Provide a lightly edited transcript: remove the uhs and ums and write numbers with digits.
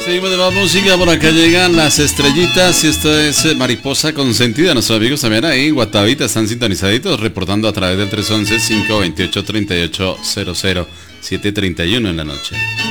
Seguimos de más música, por acá llegan las estrellitas y esto es Mariposa Consentida. Nuestros amigos también ahí en Guatavita están sintonizaditos, reportando a través del 311-528-3800, 7:31 en la noche.